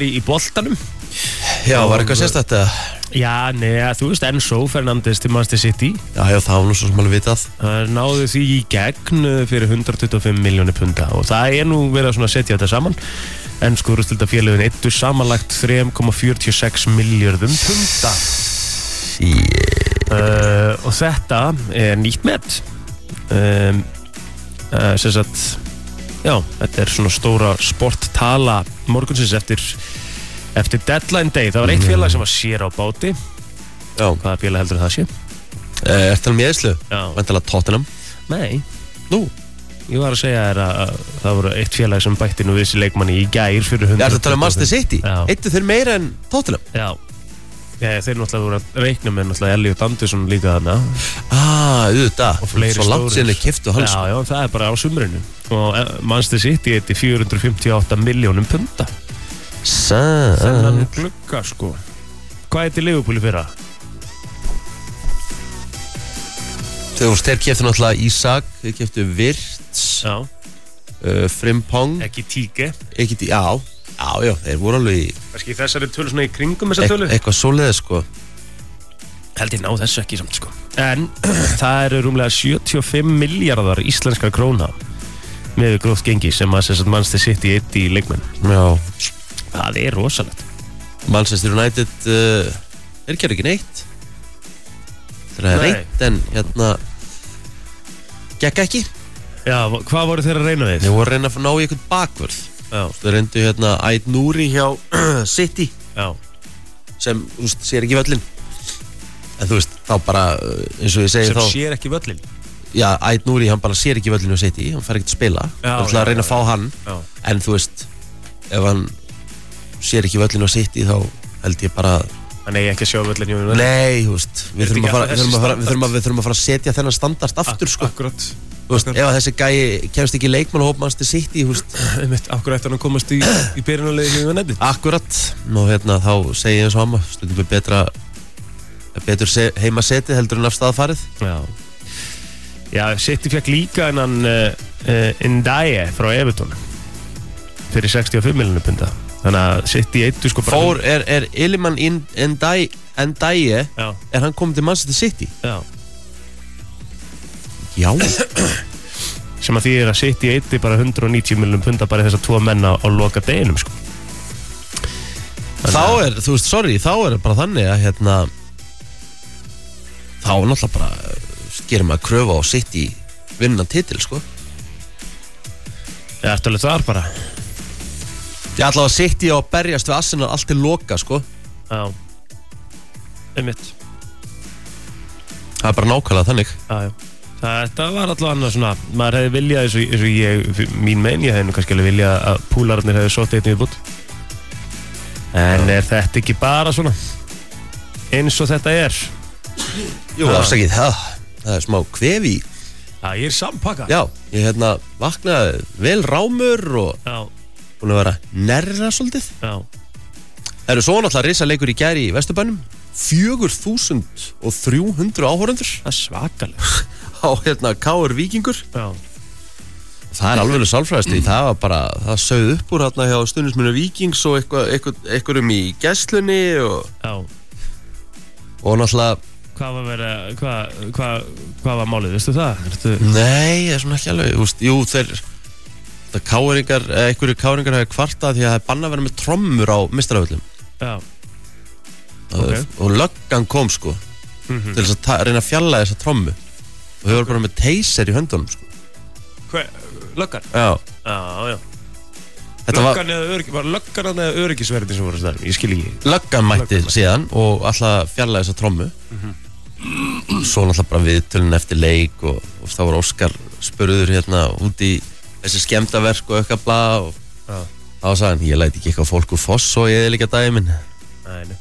gær í boltanum. Já, var eitthvað sérstætt eða? Já, þú veist, Enzo Fernandes til Manchester City. Já, það var nú svo sem alveg vitað. Það náðu því í gegn fyrir 125 milljónir punda og það nú verið að setja þetta saman. Ensku úrvalsdeildarfélögin eyddu samanlagt 3,46 milljörðum punda. Og þetta nýtt met. Sem sagt, já, þetta svona stóra sporttala morgunsins eftir deadline day. Það var eitt félag sem var sér á báti. Já. Hvaða félag heldur það sé? Ertu með Íslu? Já. Væntanlega Tottenham? Nei. Nú? Ég var að segja þér að það voru eitt félag sem bætti nú við þessi leikmanni í gær fyrir 100. Er þetta að tala um Manchester City? Já. Eittu þeir meira en Tottenham? Já. Þeir náttúrulega voru að reikna með náttúrulega Elliot Anderson líka þarna. Auðvitað. Og fleiri svo langt sinni keyptu hann. Já, það bara á sumrinu. Og Manchester City eitti 458 milljónum punda. Þennan glugga, sko. Hvað eitti Liverpool í fyrra? Þeir keyptu náttúrulega Isak, þeir keyptu Wirtz, Frimpong. Ekki Tíke. Já, þeir voru alveg í... Kannski þessari tölu svona í kringum þessa tölu? Eitthvað svoleiðis, sko. Held ég ná þessu ekki samt, sko. En það eru rúmlega 75 miljardar íslenskar króna með gróft gengi sem að Manchester City eitti í leikmenn. Já. Það rosalegt. Manchester United, þeir gerðu ekki neitt. Það reynt en gekk ekki. Já, hvað voru þeir að reyna við? Þeir voru að reyna að ná í eitthvað bakvörð. Já. Þeir reyndu Ait Nouri hjá City. Já. Sem, sér ekki völlin. En þá bara, eins og ég segi þá... Sem sér ekki völlin? Já, Ait Nouri, hann bara sér ekki völlin hjá City. Hann fær ekkert að spila. Það er að reyna að fá hann. Já. En ef hann sér ekki völlin hjá City, þá held ég bara... Hann ekki að sjá völlin hjá United? Nei, við þurfum að fara að setja þennan standart aftur, sko. Akkurat. Ef þessi gæi kemst ekki í leikmannahóp Manchester City, Akkurat eftir hann komast í byrjunarliði hjá United. Akkurat. Og þá segi ég eins og amma, stundum betur heima setið heldur en af stað farið. Já, City fekk líka hennan Ndiaye frá Everton fyrir 65 milljónir punda. Þannig að City eittu sko bara... Er Iliman Ndiaye, hann komið til Manchester City? Já. Sem að því að City eitti bara 190 milljónir punda bara þessar tvo menna á loka deginum, sko. Þá er bara þannig að þá náttúrulega bara gerum maður kröfu á City vinnan titil, sko. Ertu alveg þar bara? Ég ætla að City á að berjast við Arsenal allt til loka, sko. Já. Einmitt. Það er bara nákvæmlega þannig. Já. Þetta var alltaf annað svona, maður hefði viljað eins og ég, mín megin, ég hefði nú kannski alveg viljað að púlararnir hefði sótt eitt viðbútt. En er þetta ekki bara svona eins og þetta er? Jú, afsakið, það er smá kvefi. Já, ég er sampakka. Já, ég vaknaði vel rámur og búin að vera nærra svolítið. Já. Það eru svo náttúrulega risaleikur í gær í Vesturbænum. 4.300 áhorfendur. Það svakalega. Á KR Víkingur. Já. Það er alveg sálfræðist. Það var bara, það sögð upp úr hjá stuðningsmönnum Víkings og einhverjum í gæslunni og náttúrulega Hvað var málið, veistu það? Nei, ég er svona ekki alveg. Jú, einhverju káringar hafi kvartað því að það er bannað að vera með trommur á meistaraföllum. Já. Og löggan kom, sko, til þess að reyna að fjalla þessa trommu. Og þau voru bara með taser í höndunum, sko. Löggan? Já. Já. Var löggan eða öryggisverðin sem voru þar? Ég skil ekki. Löggan mætti síðan og alltaf fjalla þessa trommu. Svo náttúrulega bara viðtölun eftir leik og þá var Óskar spurður út í þessi skemmdaverk og eitthvað bla og þá sagði hann, ég læti ekki eitthvað fólk úr Foss og ég líka daginn minn. Nei.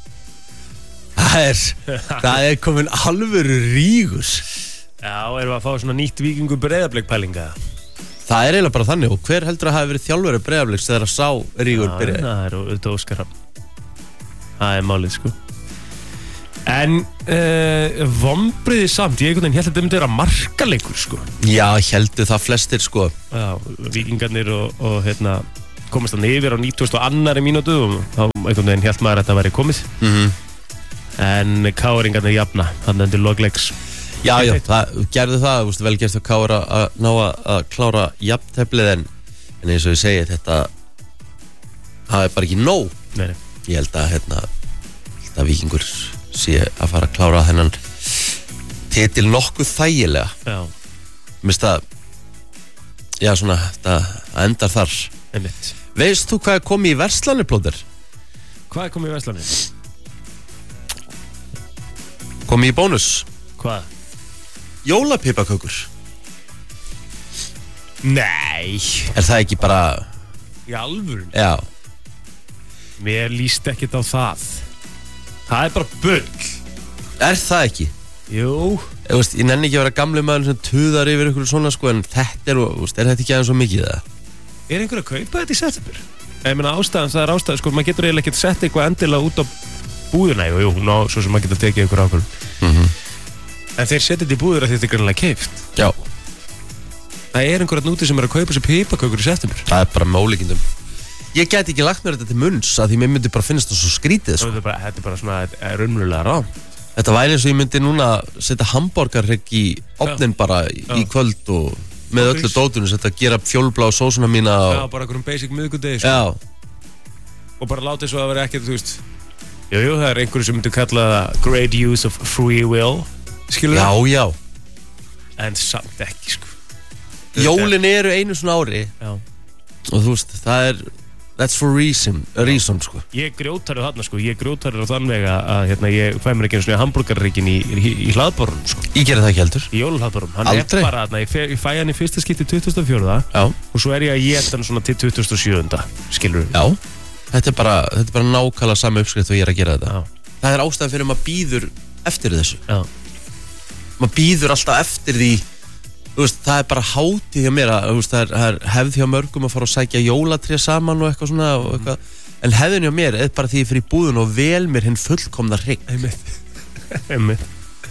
Það er komin alvöru rígur. Já, erum við að fá svona nýtt Víkingur Breiðablik pælinga? Það er eiginlega bara þannig og hver heldur að hafi verið þjálfari Breiðabliks þegar að sá rígur byrjaði? Það er auðvitað Óskar. Það er málið, sko. En vonbrigði samt, ég held að þetta myndi vera markaleikur, sko. Já, heldur það flestir, sko. Já, Víkingarnir og komast hann yfir á 92. mínútu og þá einhvern veginn hélt maður að þetta væri komið. En KR-ingarnir jafna, hann undir logleiks. Já, það gerðu það, vel gerst að KR að ná að klára jafnteflið en eins og ég segi, það er bara ekki nóg. Nei. Ég held að Víkingur sé að fara að klára þennan titil nokkuð þægilega. Já. Mér það, já svona, það endar þar. Einmitt. Veist þú hvað er komið í verslanir, Plóter? Hvað er komið í verslanir? Komið í bónus. Hvað? Jólapipakökur. Nei. Er það ekki bara... Í alvörun? Já. Mér líst ekkert á það. Það er bara bull. Er það ekki? Jú. Ég nenni ekki að vera gamli maður sem tuðar yfir ykkur svona sko, en þetta er þetta ekki aðeins svo mikið það? Er einhver að kaupa þetta í september? Ég meina ástæðan, það er ástæðan, sko, maður getur eiginlega ekki að setja eitthvað endilega út á búðuna, jú, svo sem maður getur að tekið ykkur ákvörðum. En þeir setja þetta í búður að þetta er greinlega keypt. Já. Það er einhverjað núti sem er að kaupa sér pipakökur í september. Það er bara með ólíkindum. Ég get ekki lagt mér þetta til munns að því mér myndi bara finnast það svo skrítið sko. Þetta er bara svona raunverulega rámt. Þetta væri eins og ég myndi núna setja hamborgarrygg í ofnin bara í kvöld og með öllu dótunum, setja að gera fjólblá sósuna mína og... Já, bara einhverjum basic miðvikudegi sko. Já. Og bara láta þess að það veri ekkert, þú veist. Jú, það er einhverju sem myndi kalla það great use of free will, skilur það? Já. En samt ekki, sko. Jólin eru einu svona ári. Já. Og þú veist, það er... That's for reason, sko. Ég grjótarið þarna, sko. Ég grjótarið á þann veg að ég fæ mér ekki einu svona hamburgarrygin í hlaðborun, sko. Ég gerði það ekki heldur. Í jólahlaðborun. Hann Aldrei. Er bara þarna, ég fæ hann í fyrsta skipti 24. Já. Og svo er ég að éta hann svona til 27. Skilur við? Já. Þetta er bara nákvæmlega sama uppskrift og ég er að gera þetta. Já. Það er ástæðan fyrir maður býður eftir þessu. Já. Maður býður alltaf eftir því. Þú veist, það er bara hátíð hjá mér það er hefð hjá mörgum að fara að sækja jólatré saman og eitthvað svona og eitthvað. En hefðin hjá mér er bara því ég fyrir búðun og vel mér hinn fullkomna hrygg. Einmitt.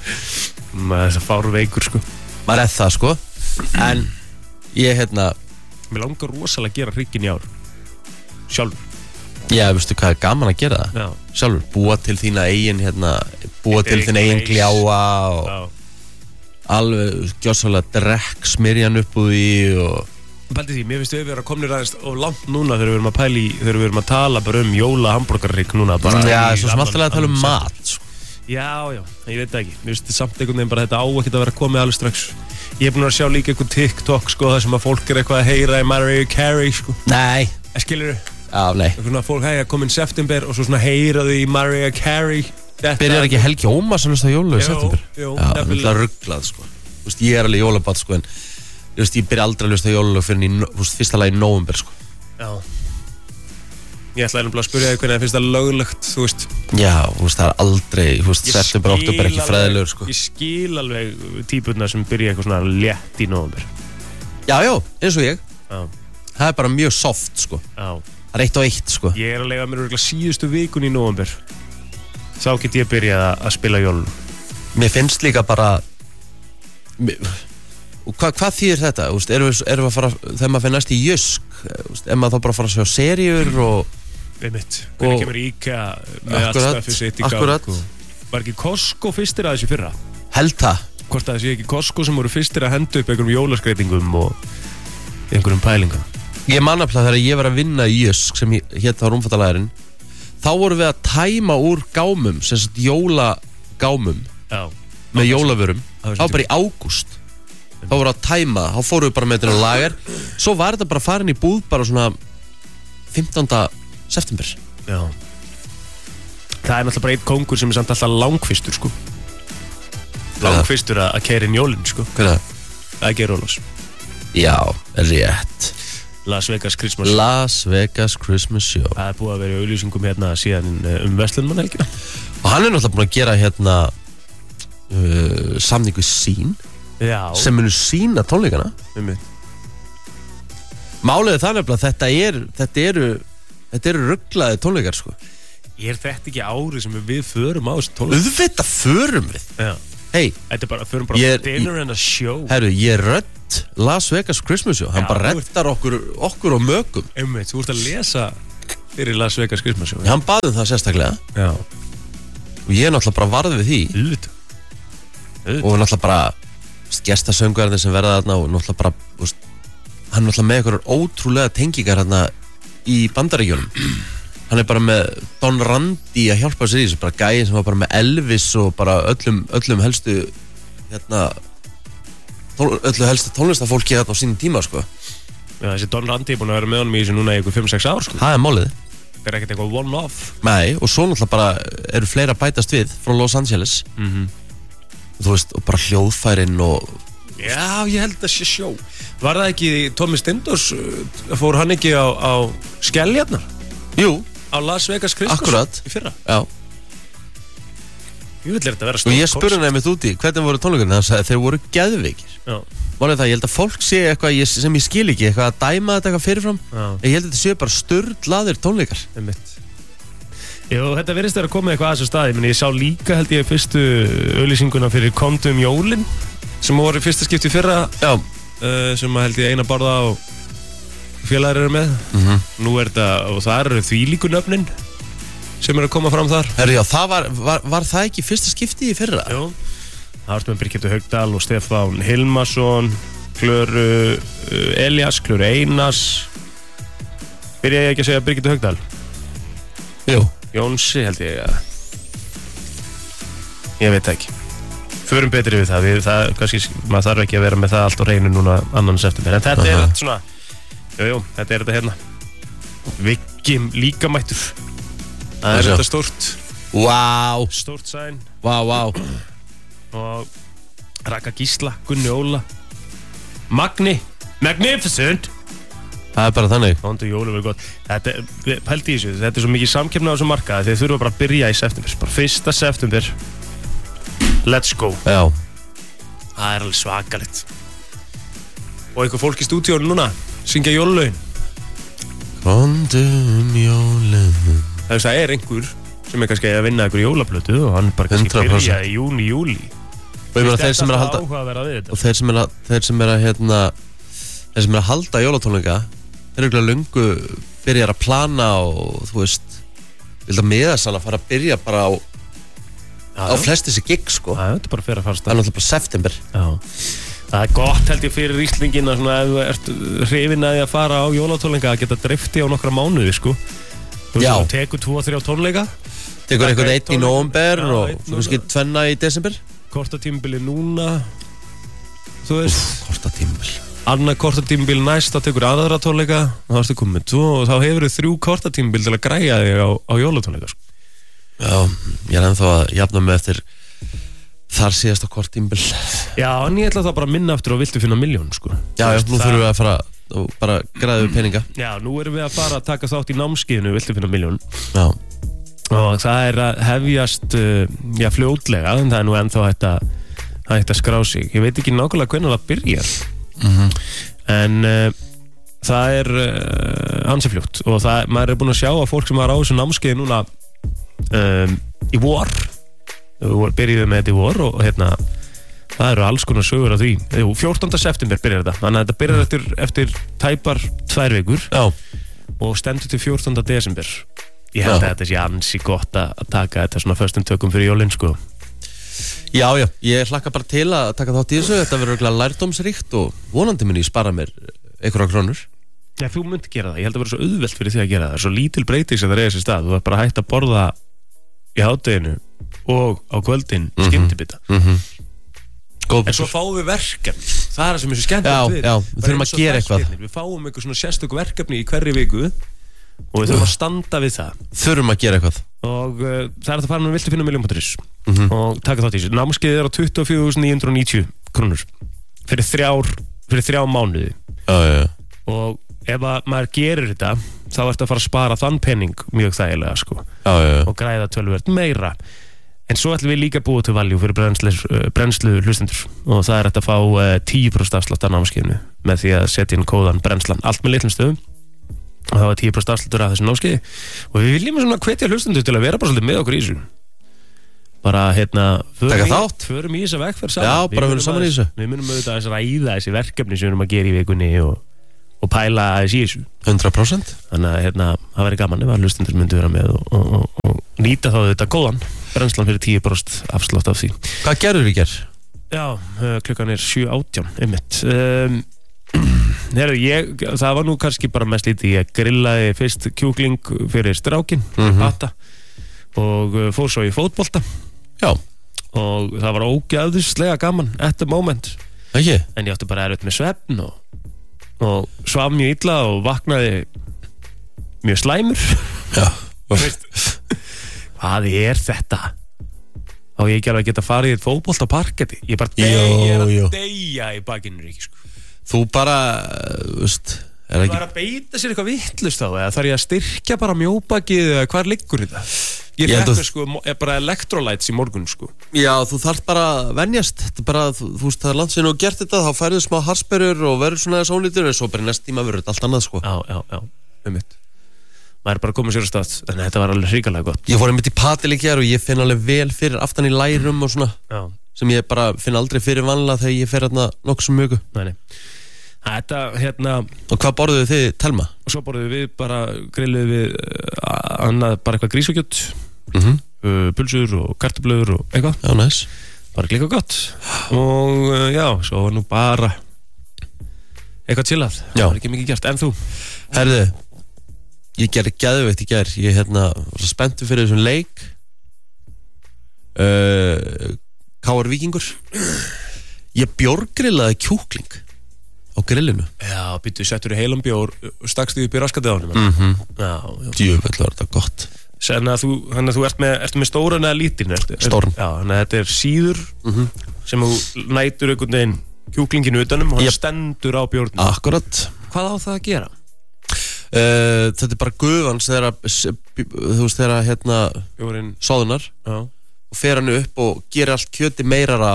Maður þess að fáru veikur, sko. Maður er það, sko. En ég, Mér langar rosalega að gera hrygginn í ár. Sjálfur. Já, veistu hvað er gaman að gera það? Já. Sjálfur, búa til þína eigin, búa til þína eigin gljáa og... Já. Alveg gjósalega drekk smyrjan upp úr því og... Pældi því, mér finnst við vera komnir aðeins og langt núna þegar við erum að pæli, þegar við erum að tala bara jóla hamburgarrygg núna bara... Já, svo sem alltaf að tala mat, sko. Já, ég veit það ekki. Mér finnst samt einhvern veginn bara þetta á ekkert að vera komið alveg strax. Ég er búin að sjá líka einhvern TikTok, sko, þar sem að fólk er eitthvað að heyra í Mariah Carey, sko. Nei. Skilurðu? Já, nei. Svona fólk komin september og svo svona heyraðu í Mariah Carey. Byrjar ekki Helgi Ómars að hlusta jólu í september? Jú, það er rugglað, sko. Þú veist, ég er alveg jólabat, sko, en þú veist, ég byrja aldrei að hlusta jólu fyrir fyrsta lagi í nóvember, sko. Já. Ég ætlaði að spyrja þig hvernig það finnst það löglegt, þú veist. Já, þú veist, það er aldrei, þú veist, september, oktober ekki fræðilegur, sko. Ég skil alveg típurnar sem byrja eitthvað svona létt í nóvember. Já, eins og ég. Já. Það er bara mjög soft, sko. Já. Það er 1 og 1, sko. Ég er að lega mér örugglega síðustu vikun í nóvember. Þá get ég byrjað að spila jólun. Mér finnst líka bara... Og hvað þýðir þetta? Erum við að fara, þegar maður fyrir næst í Jysk, er maður þá bara að fara að sjá seríur og... Einmitt. Hvernig kemur IKEA með allt stafið sitt í gang? Akkurat. Var ekki Costco fyrstir að þessu fyrra? Held það. Hvort að þessi ekki Costco sem voru fyrstir að henda upp einhverjum jólaskreitingum og einhverjum pælingum? Ég man nefnilega þegar ég var að vinna í Jysk sem hétt þá rúmfattalæðurinn, þá vorum við að tæma úr gámum, sem sagt jólagámum. Já. Með jólavörum. Þá bara í ágúst. Þá voru að tæma, þá fórum við bara með þetta á lager. Svo var þetta bara farin í búð bara svona 15. september. Já. Það er náttúrulega bara einn kóngur sem er samt alltaf langfyrstur, sko. Langfyrstur að keyra inn jólinn, sko. Hvað er það? Það er Geir Ólafs. Já, rétt. Las Vegas Christmas Show. Las Vegas Christmas Show. Það er búið að vera í auglýsingum hérna síðan Vestlundmannhelgina. Og hann er náttúrulega búin að gera hérna samningu sín. Já. Sem munu sína tónleikana. Málið er það nefnilega að þetta eru rugglaði tónleikar, sko. Er þetta ekki árið sem við förum á þessu tónleikar? Auðvitað förum við. Já. Hei. Þetta er bara, förum bara dinner and a show. Herru, ég röddi Art Las Vegas Christmas Show. Hann Já, bara reddar okkur og mögum. Einmitt, þú ert að lesa fyrir Las Vegas Christmas Show. Hann baði það sérstaklega. Já. Og ég er náttúrulega bara varð við því. Auðvitað. Og náttúrulega bara gestasöngvarnir sem verða þarna og náttúrulega bara, hann er náttúrulega með einhverjar ótrúlega tengingar þarna í Bandaríkjunum. Hann er bara með Don Randi að hjálpa sér í þessu, bara gæinn sem var bara með Elvis og bara öllum helstu öllu helstu tónlistafólki þarna á sínum tíma, sko. Já, þessi Don Randi er búin að vera með honum í þessu núna í ykkur 5-6 ár, sko. Það er málið. Það er ekkert eitthvað one-off. Nei, og svo náttúrulega bara eru fleira bætast við frá Los Angeles. Þú veist, og bara hljóðfærin og... Já, ég held að sé sjó. Var það ekki Tommy Stendors, fór hann ekki á Skeljarnar? Jú. Á Las Vegas Christmas Akkurat. Í fyrra. Já. Jú, þetta vera og stór ég spurði hann einmitt úti, hvernig voru tónleikarnir? Hann sagði, þeir voru geðveikir. Já. Málið það, ég held að fólk sé eitthvað sem ég skil ekki, eitthvað að dæma þetta eitthvað fyrirfram. Já. Ég held að þetta sé bara sturlaðir tónleikar. Einmitt. Jú, þetta virðist að koma eitthvað að þessu staði, menn ég sá líka held ég fyrstu auglýsinguna fyrir Kondum Jólin sem voru í fyrsta skipti í fyrra. Já. Sem held ég Einar Bárða og félagar eru með. Nú er þetta, og það eru þvílíku nöfnin sem eru að koma fram þar. Herri, já, það var það ekki fyrsta skipti í fyrra? Jú. Það varst með Birgittu Haugdal og Stefán Hilmarsson, Klöru Elias, Klöru Einars. Byrja ég ekki að segja Birgittu Haugdal? Jú. Jónsi held ég að... Ég veit ekki. Förum betri við það. Kannski, maður þarf ekki að vera með það allt á reynu núna annan september. En þetta er þetta svona... Jú, þetta er þetta hérna. Viggi líka mættur. Það er þetta stórt. Vá. Stórt sæn. Vá. Og Raka Gísla, Gunni Óla. Magni. Magnificent. Það er bara þannig. Hóndu jólu verið gott. Þetta, pældi í þessu, þetta er svo mikið samkeppni á þessu markaði. Þeir þurfa bara að byrja í september. Bara 1. september. Let's go. Já. Það er alveg svakalegt. Og eitthvað fólk í stúdíónu núna. Syngja jólulögin. Kondum jólin. Það er einhver sem er kannski að vinna einhver jólaplötu og hann bara kannski 100%. byrja í júni, júli. Og ég meina þeir sem er að halda og þeir sem er að halda jólatónleika þeir eru ekki löngu byrjar að plana og þú veist vilja miðasann að fara að byrja bara á flest þessi gig, sko. Það er bara fyrir að fara Það er náttúrulega bara september. Já. Það er gott held ég fyrir Íslingin að svona ef þú ert hrifinn að því að fara á jólatónleika að geta drifti á nokkra mánuði, sko. Já. Þú tekur 2-3 tónleika. Tekur einhvern einn í nóvember og svo kannski 2 í desember. Kortatímabili núna. Þú veist. Kortatímabil. Annað kortatímabil næst, þá tekur aðra tónleika og þá ertu komið með 2 og þá hefur þau 3 kortatímabil til að græja þig á jólatónleika, sko. Já, ég er ennþá að jafna mig eftir þar síðasta kortímabil. Já, en ég ætla þá bara að minna aftur og viltu finna milljón, sko. Já, nú þurfum við að fara og bara græða við peninga. Já, nú erum við að fara að taka þátt í námskeiðinu viltu finna milljón. Já. Og það er að hefjast fljótlega, en það er nú ennþá hægt að skrá sig. Ég veit ekki nákvæmlega hvernig það byrjar. En það er ansi fljótt og maður er búin að sjá að fólk sem var á þessu námskeiði núna í vor. Við byrjuðum með þetta í vor og hérna það eru alls konar sögur af því. 14. september byrjar þetta. Þannig að þetta byrjar eftir tæpar 2 vikur. Já. Og stendur til 14. desember. Ég held að þetta sé ansi gott að taka þetta svona föstum tökum fyrir jólinn, sko. Já, ég hlakka bara til að taka þátt í þessu. Þetta verður örugglega lærdómsríkt og vonandi mun ég spara mér einhverjar krónur. Já, þú myndi gera það. Ég held að vera svo auðvelt fyrir því að gera það. Það er svo lítil breyting sem það er þessi stað. Þú er bara hægt að borða í hádeginu og á kvöldin skyndibita. En svo fáum við verkefni. Það er það sem er svo skemmtilegt við. Já, við þurfum að gera eitthvað. Við fáum eitthvað svona sérstök verkefni í hverri viku og við þurfum að standa við það. Þurfum að gera eitthvað. Og það er að fara með viltu finna milljón.is og taka þátt í þessu. Námskeiðið er á 24.990 krónur fyrir 3 mánuði. Já. Og ef maður gerir þetta þá ertu að fara að spara þann penning mjög þægilega, sko. Já. Og græða töluvert meira. En svo ætlum við líka að búa til value fyrir brennslu hlustendur og það er að fá 10% afslátt af námskeiðinu með því að setja inn kóðan brennslan allt með litlum stöðum og það var 10% afsláttur af þessu námskeiði og við viljum svona hvetja hlustendur til að vera bara svolítið með okkur í þessu bara taka þátt förum í þessa vegferð saman. Já, bara verðum saman í þessu. Við munum auðvitað að ræða þessi verkefni sem við erum að gera í vikunni og pæla aðeins í þessu 100%. Þannig að það væri gaman ef að hlustendur myndu vera með og nýta þá þetta góðan brennslan fyrir 10% afslátt af því. Hvað gerður í gerð? Já, klukkan er 7:18 einmitt. Það var nú kannski bara mest lítið. Ég grillaði fyrst kjúkling fyrir strákin Bata og fór svo í fótbolta. Já. Og það var ógeðslega gaman at the moment. Ekki? En ég átti bara erfitt með svefn og svaf mjög illa og vaknaði mjög slæmur. Já. Hvað er þetta? Og ég ekki alveg geta farið í eitt fótboltaparketti. Ég er að deyja í bakinu, Ríkki, sko. Þú bara, Það er að beita sér eitthvað vitlaust þá, eða þarf ég að styrkja bara mjóbakið, eða hvað liggur þetta? Ég fekk sko bara electrolytes í morgun, sko. Já, þú þarft bara að venjast. Þetta er bara, þú veist, það er langt sinni og gert þetta, þá færðu smá harsperur og verður svona þess ólítur, en svo bara næst tíma verður þetta allt annað, sko. Já, mitt. Maður er bara komið sér á stað, en þetta var alveg hrikalega gott. Ég fór einmitt í padel í gær og ég finn alveg vel fyrir aftan í lærum og svona. Já. Sem ég bara finn aldrei fyrir vanlega þegar ég fer nokkuð mjög. Nei. Þetta, Og hvað borðuðu þið, Telma? Og svo borðuðu við bara, grilluðu við annað, bara eitthvað grísakjöt, pulsur og kartöflur og eitthvað. Já, næs. Bara líka gott. Og já, svo var nú bara eitthvað chillað. Já. Það var ekki mikið gert, en þú? Herðu, ég gerði geðveikt í gær. Ég var spenntur fyrir þessum leik. KR Víkingur. Ég bjórgrillaði kjúkling á grillinu. Já, býttu, settur í heilan bjór og stakst því upp í raskatið á honum. Já. Djöfull var þetta gott. Þannig að þú ert með stóran eða lítinn? Stóran. Já, þannig að þetta er síður sem þú nætur einhvern veginn kjúklinginu utanum og hann stendur á bjórnum. Akkurat. Hvað á það að gera? Þetta er bara gufans þegar þú veist þegar bjórinn soðunar og fer hann upp og gerir allt kjöti meirara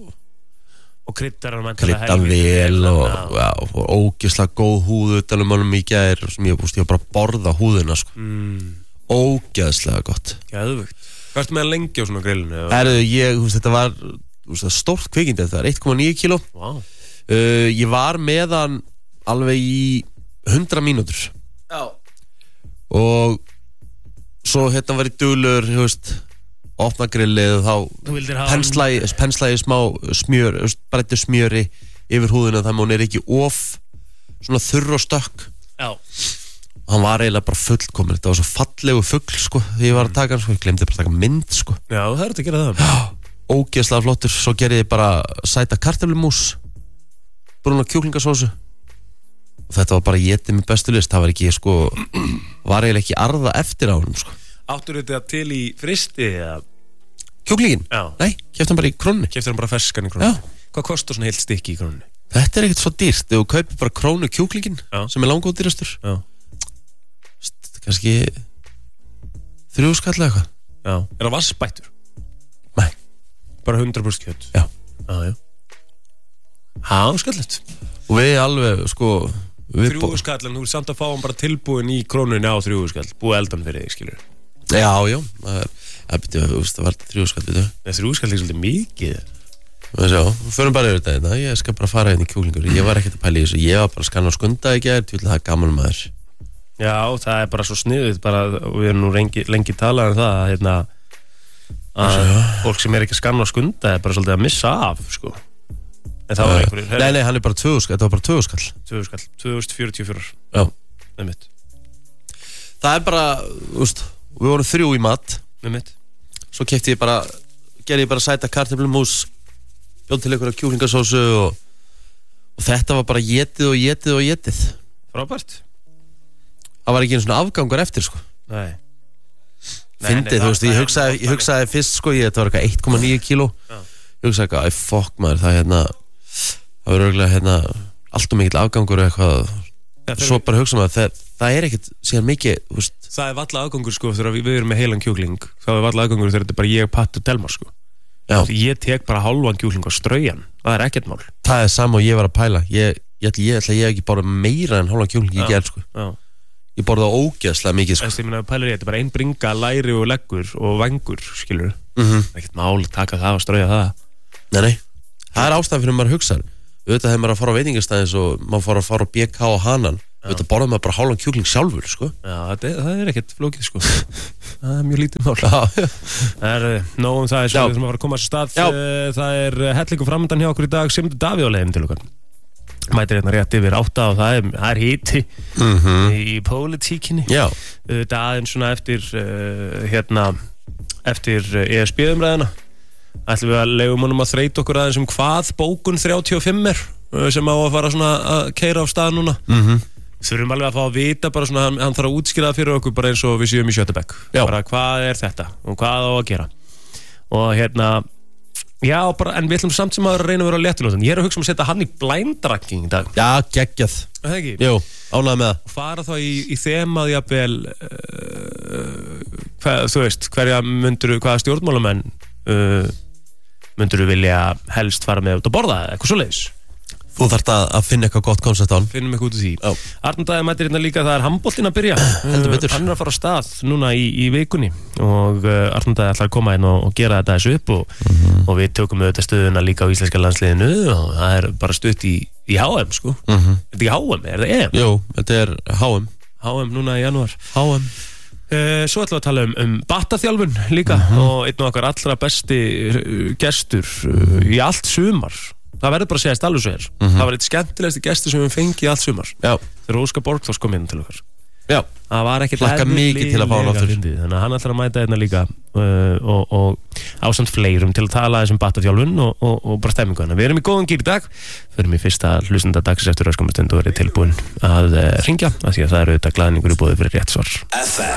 og kryddar hann vel og ógeðslega góð húð utanum honum í gær sem ég var bara að borða húðina, sko. Ógeðslega gott. Geðvögt. Hvað ertu með að lengi á svona grillinu? Þetta var stórt kvikindi, þetta var 1,9 kíló. Wow. Ég var með hann alveg í 100 mínútur. Já. Og svo var ég duglur, opna grillið og þá penslaði smá smjör, bræddi smjöri yfir húðina þannig að hún er ekki of svona þurr og stökk. Já. Og hann var eiginlega bara fullkominn. Þetta var svo fallegu fugl, sko, þegar ég var að taka hann, sko. Ég glemdi bara að taka mynd, sko. Já, það er þetta að gera það. Já, ógeðslega flottur. Svo gerði ég bara sæta kartöflumús, brúna kjúklingasósu. Og þetta var bara étið með bestu list. Það var ekki, sko, var eiginlega ekki arða eftir á hann, sko. Áttur þetta til í fristi eða? Kjúklingin? Já. Nei, kefti hann bara í krónunni. Kefti hann bara ferskan í krónunni? Já. Hvað kostar svona heilt stykki í krónunni? Þetta er ekkert svo dýrt. Ef þú kaupir bara krónu kjúklingin, sem er langóðdýrastur, kannski 3 skall eða eitthvað. Já. Er það vassbættur? Nei. Bara 100% kjöt? Já. Já. Skallett. Og við alveg, sko 3 skall, en þú er samt að fá hann bara tilbúin í krónunni á 3 skall. Búið eldan fyrir þig, skilur. Já. Það var 3 skall, veitu. 3 skall er svolítið mikið. Við förum bara yfir þetta. Ég skal bara fara inn í kjúklingur. Ég var ekkert að pæla í þessu. Ég var bara að skanna og skunda í gær. Það er gaman maður. Já, það er bara svo sniðugt. Við erum nú lengi talað um það að fólk sem er ekki að skanna og skunda er bara svolítið að missa af, sko. En það var einhverjir. Nei, hann er bara 2 skall. Þetta var bara 2 skall. 2 skall. 2044. Já. Einmitt. Það er bara, við vorum 3 í mat. Einmitt. Svo gerði ég bara sæta kartöflumús, bjóð til einhverja kjúklingasósu og þetta var bara étið. Frábært. Það var ekki einu svona afgangur eftir, sko. Nei. Fyndið, ég hugsaði fyrst, sko, þetta var eitthvað 1,9 kíló. Ég hugsaði eitthvað, fokk maður, það var örgulega allt og mikill afgangur og eitthvað. Svo bara hugsa maður, það er ekkert síðan mikið, Það er valla afgangur, sko, þegar við erum með heilan kjúkling. Það er valla afgangur þegar þetta er bara ég, Pat og Telma, sko. Já. Ég tek bara hálfan kjúkling og straujan. Það er ekkert mál. Það er sama og ég var að pæla. Ég ætla ekki bara meira en hálfan kjúkling í gerð, sko. Já. Ég borða ógeðslega mikið, sko. Ég meina, pælir ég, þetta er bara ein bringa, læri og leggur og vangur, skilur. Ekkert mál, taka það og strauja það. Nei. Það er ástæðan fyrir maður hugsar. Auðvitað þegar maður að fara á veitingastæðis og maður fara á BK og Hanan, auðvitað borðum maður bara hálfan kjúkling sjálfur, sko. Já, það er ekkert flókið, sko. Það er mjög lítið mál. Það er nóg það er svo við þurfum að fara að koma að stað. Það er hellingu framöndan hjá okkur í dag, Sigmundur Davíð á leiðinni til okkar. Mætir hérna rétt yfir 8 og það er hiti í pólitíkinni. Já. Aðeins svona eftir ESB-umræðina. Ætlum við að leigum honum að þreyta okkur aðeins hvað bókun 35 sem á að fara svona að keyra á stað núna. Þurfum alveg að fá að vita bara svona, hann þarf að útskýra það fyrir okkur bara eins og við séum í Sjötabekk. Bara hvað er þetta og hvað á að gera. Og já, bara, en við ætlum samt sem að reyna að vera léttilóðan. Ég er að hugsa að setja hann í blind ranking í dag. Já, geggjað. Það ekki? Jú, ánægði með það. Og fara þá í þemað jafnvel, þú veist, hvaða stjórnmálamenn myndirðu vilja helst fara með út að borða eða eitthvað svoleiðis. Þú þarft að finna eitthvað gott koncept á hann. Finnum eitthvað út úr því. Arnar Daði mætir hérna líka, það er handboltinn að byrja. Heldur betur. Hann er að fara á stað núna í vikunni og Arnar Daði ætlar að koma inn og gera þetta þessu upp og við tökum auðvitað stöðuna líka á íslenska landsliðinu og það er bara stutt í HM, sko. Er þetta ekki HM? Er það EM? Jú, þetta er HM. HM núna í janúar. HM. Svo ætlum við að tala um battaþjálfun líka og einn og okkar allra besti gestur í allt sumar. Það verður bara að segja alveg svo hér. Það var eitt skemmtilegasti gestur sem við fengið allt sumar. Já. Þegar Óskar Borgþórs kom inn til okkar. Já. Það var ekkert mikið til að fá hann aftur. Þannig að hann ætlar að mæta hérna líka og ásamt fleirum til að tala þessum battaþjálfun og bara stemmingu hana. Við erum í góðan gír í dag. Förum í fyrsta hlustenda dagsins eftir öskumastund og verið tilbúin að hringja af því að það eru auðvitað glaðningur í boði fyrir rétt svar.